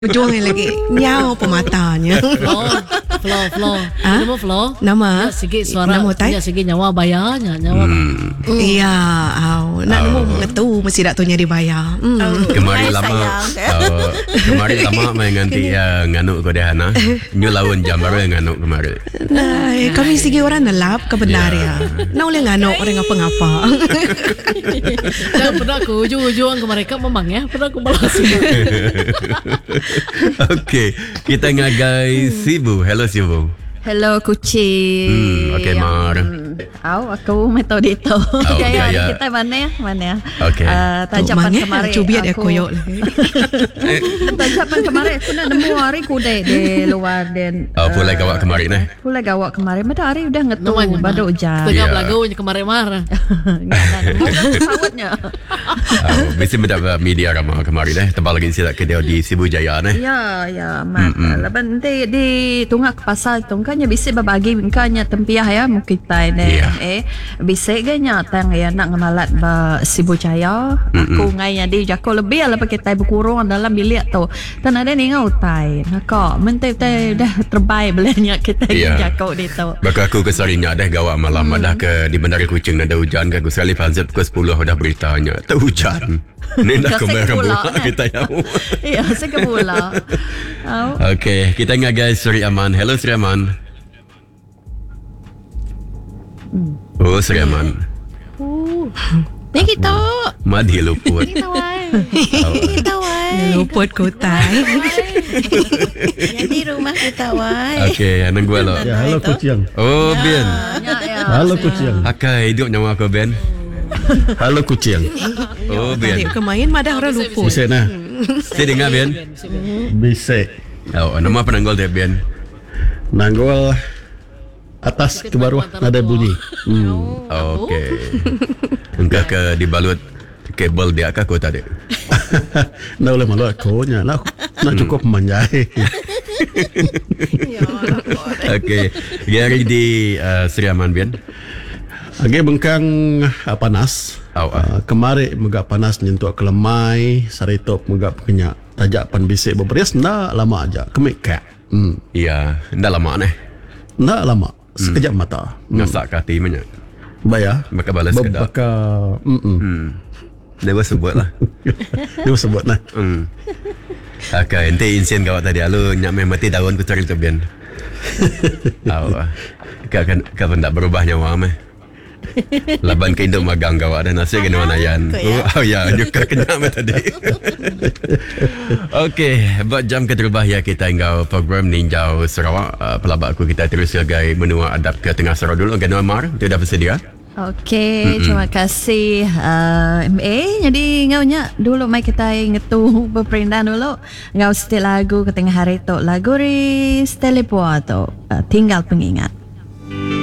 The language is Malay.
Ujung lagi nyaw pematanya. Flo. Nama Flo. Nama Sikit suara. nama tai. Sikit nyawa bayarnya. Iya, nak nemu mengetu mesti dak tunya dibayar. Kemarin lama main nganti nganuk ko dehana. Nyu lawan jambar nganuk kemarin. Nah, kami sigi orang nelap ke benar ya. Nak boleh nganuk orang apa-apa. Dan pernah aku ujung-ujung ke mereka memang ya. Pernah aku balas. Okey, kita ngagai Sibu. Hello Sibu. Hello kucing. Okey Mar. Aku metode itu. Gaya kita mana ya? Okey. Tajapan kemarin. Cubiat dia koyok lagi. Tajapan kemarin aku nak nemu hari kuda di luar dan. Pulai gawak kemarin eh. Pulai gawak kemarin. Mata hari udah ngetu baru hujan. Tengah belagunya kemarin marah. Sawatnya. Mesti mendapat media ramah kemarin eh. Tempat lagi silat kedai di Sibu Jaya eh. Ya. Lepas nanti di tunggak ke pasar tungkanya bisa berbagi mengkanya tempiah ya mungkin tay bisa ganya tang ya nak ngemalat ba Sibu Jaya aku ngainya di jako lebih lah pakai tay berkurung dalam bilik tu dan ada ni ngau tay nak mentay tay dah terbaik belanya kita jako di tu maka aku kesarinya dah gawak malam dah ke di Bandar Kuching ada hujan ke aku sekali panzat pukul 10 dah beritanya tak hujan ni dah kemerah pula kita ya saya pula okey kita ngagai Sri Aman. Hello Sri Aman. Oh Sri Aman. ni kita Madi luput. Luput kotai. di rumah kita wai Okey, anak gua lo. Ya, halo kucing. Oh, Ben. Halo kucing. Akai hidup nyawa kau Ben. Halo kucing. Oh, Tadi Ben. kemain madah orang luput. Bisa nah. Saya dengar Ben. Bisa. Oh, nama penanggol dia Ben. Nanggol atas ke bawah ada bunyi. Okey. Engkau ke dibalut kabel dia kah kau tadi? Nak boleh malu aku nya. Nak cukup manjai. Okey. Gari di Sri Aman Ben. Agi bengkang panas. Kemarin megak panas nyentuh kelemai, saritop megak penyak. Tajapan bisik beberes ndak lama aja. Kemik. Iya, ndak lama neh. Ndak lama. Sekejap mata. Ngasak hati banyak. Bayar. Maka balas kedap. Baka Dia sebut lah. dia sebut nah. Akai ente insien gawat tadi alu nyak mati daun ku cari tu Ben. Kau tak berubah nyawa meh. Laban ke induk magang gawat dan nasi kena wanayan. Oh ya, juga kena tadi. Okey, buat jam keterubah ya kita hingga program Ninjau Sarawak. Pelabak aku kita terus sebagai menua adab ke tengah Sarawak dulu. Gana Mar, tu dah bersedia? Okey, terima kasih MA. Jadi ngaunya dulu mai kita ngetu berperindah dulu. Ngau setel lagu ke tengah hari tu. Lagu ri Stelepo tu. Tinggal pengingat.